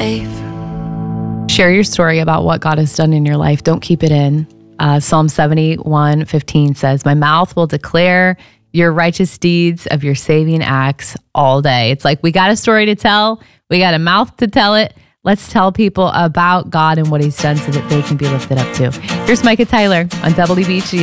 Share your story about what God has done in your life. Don't keep it in. Psalm 71:15 says, "My mouth will declare your righteous deeds of your saving acts all day." It's like we got a story to tell. We got a mouth to tell it. Let's tell people about God and what he's done so that they can be lifted up too. Here's Micah Tyler on WBHG.